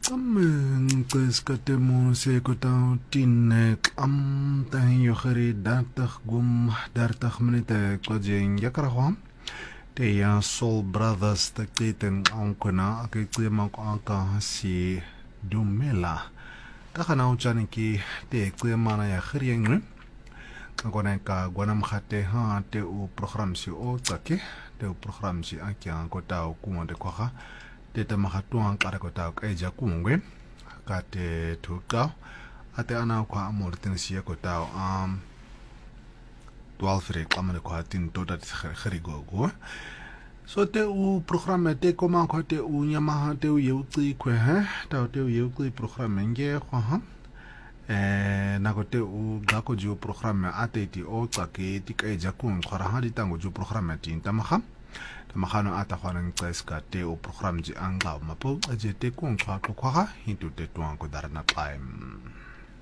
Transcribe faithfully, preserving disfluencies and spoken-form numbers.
Qeskatemo se kota tinek am tahin yokhari dartag gum dartag minute kwajeng yakaraham te ya Soul Brothers te kiten ankona akikima anka si dumela takana uchani ki te kima na yakhari ngre ngona ka gwanam khate ha te u program si o tsake te u program si akya kota ku de kwa te tamakatuang kara kota ka eja kungwe kate tukau ate ana kwa amortin siya kota um twaalf re kamane kwa tin tota kharigo go so te u programa te koma kwa te u nyama te u yeuti kwe he ta te u yeuti programa nge kwa ha eh na ko te u gako ju programa ate ti o tsake ti ka eja kung khara ha di tango ju programa tin tamaha Tamahano ata kwanang tseska te o program ji anga mapo aje te kung kwa kwa hintu te tuang ko darana time.